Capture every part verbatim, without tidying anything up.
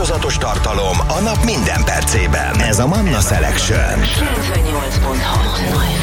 Változatos tartalom a nap minden percében. Ez a Manna Selection. kilencvennyolc pont hat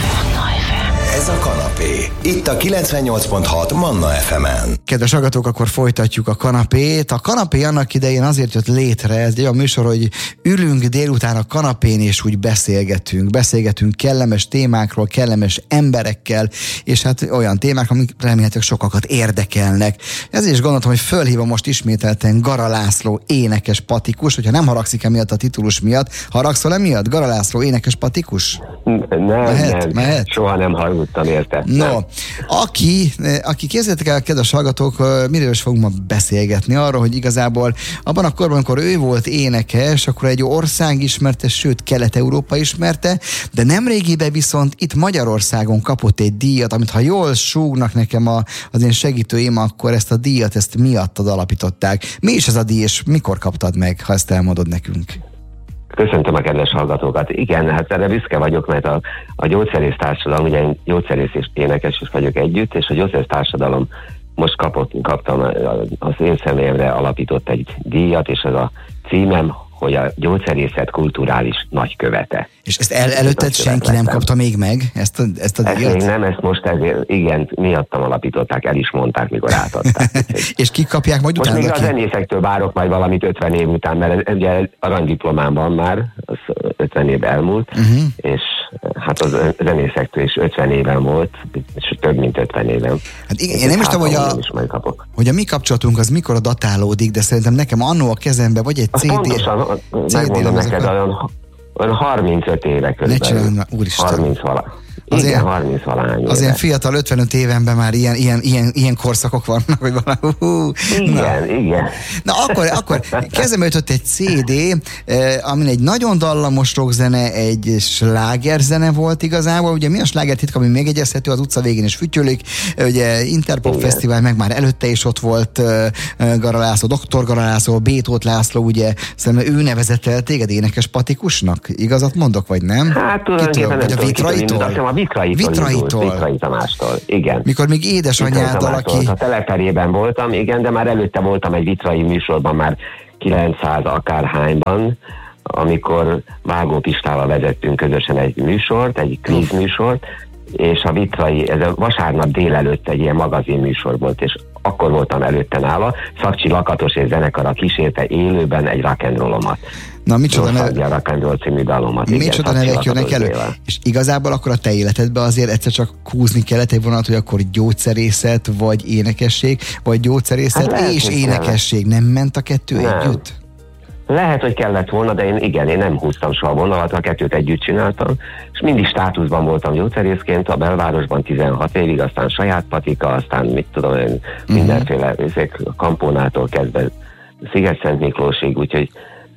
Ez a kanapé. Itt a kilencvennyolc pont hat Manna ef emen. Kedves hallgatók, akkor folytatjuk a kanapét. A kanapé annak idején azért jött létre, ez egy olyan műsor, hogy ülünk délután a kanapén, és úgy beszélgetünk. Beszélgetünk kellemes témákról, kellemes emberekkel, és hát olyan témák, amik remélhetőleg sokakat érdekelnek. Ezért is gondoltam, hogy fölhívom most ismételten Gara László énekes patikus, hogyha nem haragszik emiatt a titulus miatt. Haragszol emiatt? Gara László énekes patikus? Nem, mehet, nem. Mehet? Soha nem hallottam érte. No, aki, aki képzeljétek el, kedves hallgatók, miről is fogunk ma beszélgetni? Arról, hogy igazából abban a korban, amikor ő volt énekes, akkor egy ország ismerte, sőt Kelet-Európa ismerte, de nemrégiben viszont itt Magyarországon kapott egy díjat, amit ha jól súgnak nekem a, az én segítőim, akkor ezt a díjat, ezt miattad alapították. Mi is ez a díj, és mikor kaptad meg, ha ezt elmondod nekünk? Köszöntöm a kedves hallgatókat. Igen, hát erre büszke vagyok, mert a, a gyógyszerész társadalom, ugye én gyógyszerész és énekes is vagyok együtt, és a gyógyszerész társadalom most kapott, kaptam az én személyemre alapított egy díjat, és ez a címem, hogy a gyógyszerészet kulturális nagykövete. És ezt el, előtted senki nem kapta még meg? Ezt a, ezt a díjat? Ezt még nem, ezt most ezért, igen, miattam alapították, el is mondták, mikor átadták. És kik kapják majd most utána? Most még a zenészektől várok majd valamit ötven év után, mert ugye aranydiplomám van már, az ötven év elmúlt, uh-huh. és hát az zenészektől is ötven éven volt, és több mint ötven éven. Hát igen, én nem is tudom, hogy a, hogy a mi kapcsolatunk az mikor datálódik, de szerintem nekem annó a kezembe vagy egy cé dé. Pontosan, megmondom neked, olyan, olyan harmincöt éve körülbelül. harminc vala. Az igen, harminc valány. Az én fiatal ötvenöt évenben már ilyen, ilyen, ilyen, ilyen korszakok vannak, hogy valami. Hú, igen, na. igen. Na akkor, akkor kezembe jutott egy cé dé, eh, amin egy nagyon dallamos rockzene, egy slágerzene volt igazából. Ugye mi a sláger titka, ami megjegyezhető, az utca végén is fütyölik. Ugye Interpop igen. Fesztivál, meg már előtte is ott volt uh, Gara László, doktor Gara László, Bétóth László, ugye szerintem ő nevezett el téged énekes patikusnak. Igazat mondok, vagy nem? Hát tulajdonképpen nem tudom, Vitraitól. Vitraitól, Vitraitól. Vitrai Tamástól, igen. Mikor még édesanyáddal, aki... A teleperében voltam, igen, de már előtte voltam egy vitrai műsorban, már kilencszáz akárhányban, amikor Vágó Pistával vezettünk közösen egy műsort, egy kvíz műsort, és a vitrai, ez a vasárnap délelőtt egy ilyen magazin műsor volt, és akkor voltam előtte nála, Szakcsi Lakatos és zenekara kísérte élőben egy rock'n'rollomat. Na, micsoda neve... a rock'n'roll című dalomat. Micsoda nevek jönnek elő. És igazából akkor a te életedben azért egyszer csak húzni kellett egy vonat, hogy akkor gyógyszerészet, vagy énekesség, vagy gyógyszerészet hát és énekesség. Nem ment a kettő nem. együtt? Lehet, hogy kellett volna, de én igen, én nem húztam soha vonalat, a kettőt együtt csináltam, és mindig státuszban voltam gyógyszerészként, a belvárosban tizenhat évig, aztán saját patika, aztán mit tudom én, mindenféle uh-huh. Kampónától kezdve Sziget-Szent Miklósig, úgyhogy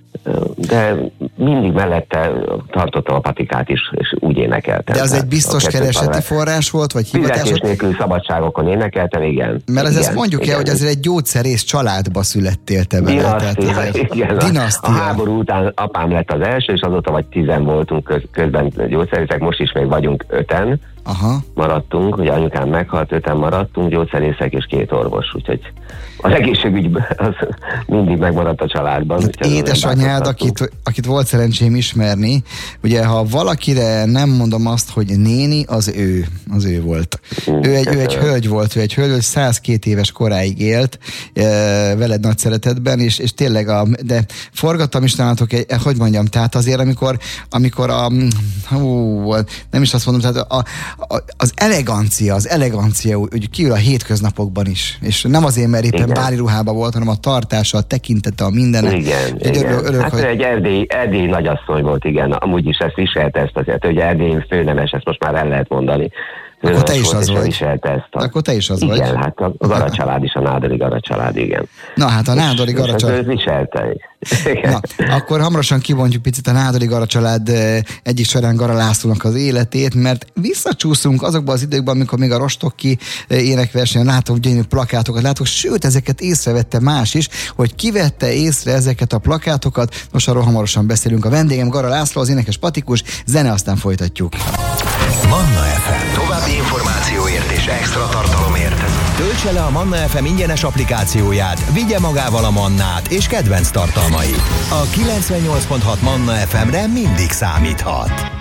de mindig mellette tartottam a patikát is, és úgy énekeltem. De az egy biztos kereseti forrás volt, vagy hivatás? Fizetés nélkül szabadságokon énekeltem, igen. Mert ez igen, ezt mondjuk igen. el, hogy azért egy gyógyszerész családba születtél te bele. Dinasztia, igen. Dinasztia. A háború után apám lett az első, és azóta vagy tizen voltunk köz, közben gyógyszerészek, most is még vagyunk öten. Aha. Maradtunk, ugye anyukám meghalt, öten maradtunk, gyógyszerészek és két orvos, úgyhogy az egészségügy az mindig megmaradt a családban. Hát édesanyád, akit, akit volt szerencsém ismerni, ugye ha valakire nem mondom azt, hogy néni, az ő, az ő volt. Mm, ő, egy, ő egy hölgy volt, ő egy hölgy, hogy százkét éves koráig élt, e, veled nagy szeretetben, és, és tényleg, a, de forgattam is nálatok, egy, hogy mondjam, tehát azért, amikor, amikor a, hú, nem is azt mondom, tehát a, a, az elegancia, az elegancia, úgy kiül a hétköznapokban is, és nem azért, mert éppen báli ruhában volt, hanem a tartása, a tekintete, a mindene. Igen, egy igen. Örök, örök, hát hogy... egy erdélyi, erdélyi nagyasszony volt, igen, amúgy is ezt viselte ezt azért, hogy erdélyi főnemes, ezt most már el lehet mondani. Akkor te is az vagy. Ezt a... Akkor te is az igen, vagy. Igen, hát a Gara család is, a Nádori Gara család, igen. Na hát a Nádori Gara család... viselte. Na, akkor hamarosan kivontjuk picit a Nádori Gara család egyik során Gara Lászlónak az életét, mert visszacsúszunk azokban az időkben, amikor még a Rostocki énekversenyen látok gyönyörű plakátokat, látok, sőt, ezeket észrevette más is, hogy kivette észre ezeket a plakátokat. Most arról hamarosan beszélünk. A vendégem Gara László, az énekes patikus, zene, aztán folytatjuk. Manna ef em. További információért és extra tartalomért töltse le a Manna ef em ingyenes applikációját, vigye magával a Mannát és kedvenc tartalmait. A kilencvennyolc pont hat Manna ef emre mindig számíthat.